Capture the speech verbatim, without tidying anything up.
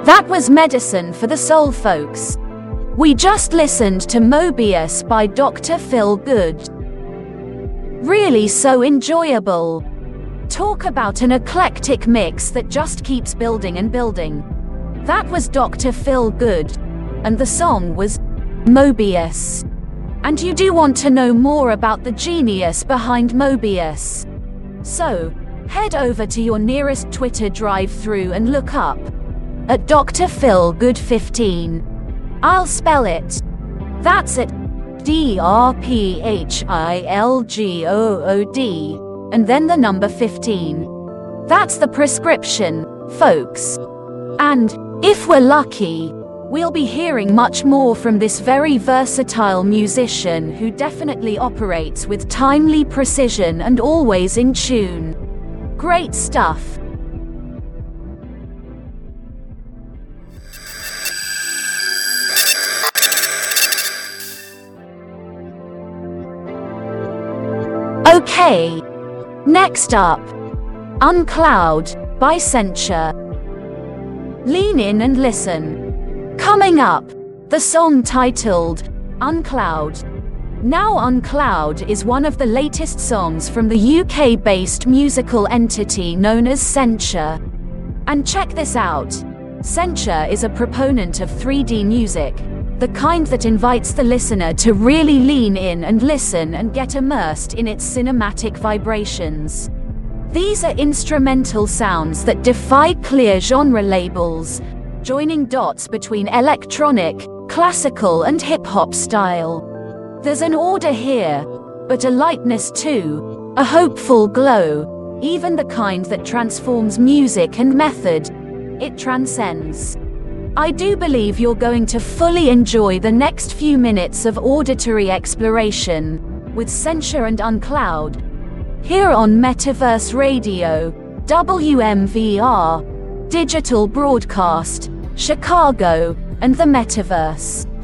That was medicine for the soul, folks. We just listened to Mobius by Doctor Phil Good. Really so enjoyable. Talk about an eclectic mix that just keeps building and building. That was Doctor Phil Good, and the song was Mobius. And you do want to know more about the genius behind Mobius. So, head over to your nearest Twitter drive-through and look up at Doctor Phil Good fifteen. I'll spell it. That's it. D R P H I L G O O D, and then the number fifteen. That's the prescription, folks. And, if we're lucky, we'll be hearing much more from this very versatile musician who definitely operates with timely precision and always in tune. Great stuff. Okay. Next up, Uncloud by Censure. Lean in and listen. Coming up, the song titled Uncloud. Now Uncloud is one of the latest songs from the U K-based musical entity known as Censure. And check this out. Censure is a proponent of three D music, the kind that invites the listener to really lean in and listen and get immersed in its cinematic vibrations. These are instrumental sounds that defy clear genre labels, joining dots between electronic, classical, and hip-hop style. There's an order here, but a lightness too, a hopeful glow, even the kind that transforms music and method. It transcends. I do believe you're going to fully enjoy the next few minutes of auditory exploration with Censure and Uncloud here on Metaverse Radio, W M V R, Digital Broadcast, Chicago, and the Metaverse.